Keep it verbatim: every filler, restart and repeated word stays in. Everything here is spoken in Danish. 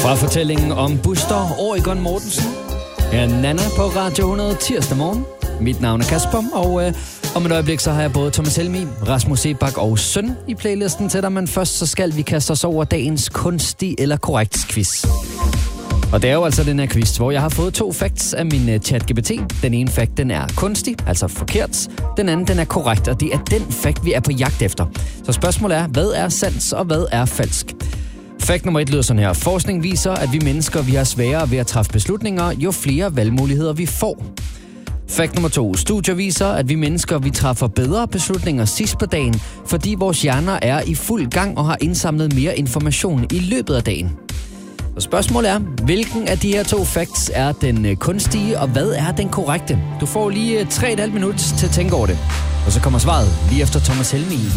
Fra fortællingen om Buster Oregon Mortensen er Nana på Radio hundrede tirsdag morgen. Mit navn er Kasper, og øh, om et øjeblik så har jeg både Thomas Helmi, Rasmus Sebak og Søn i playlisten til dig, men først så skal vi kaste os over dagens kunstig eller korrekt quiz. Og det er jo altså den her quiz, hvor jeg har fået to facts af min uh, ChatGPT. Den ene fact, den er kunstig, altså forkert. Den anden, den er korrekt, og det er den fact, vi er på jagt efter. Så spørgsmålet er, hvad er sandt, og hvad er falsk? Fact nummer et lyder sådan her. Forskning viser, at vi mennesker, vi har sværere ved at træffe beslutninger, jo flere valgmuligheder vi får. Fact nummer to. Studier viser, at vi mennesker, vi træffer bedre beslutninger sidst på dagen, fordi vores hjerner er i fuld gang og har indsamlet mere information i løbet af dagen. Og spørgsmålet er, hvilken af de her to facts er den kunstige, og hvad er den korrekte? Du får lige tre komma fem minutter til at tænke over det. Og så kommer svaret lige efter Thomas Helmi.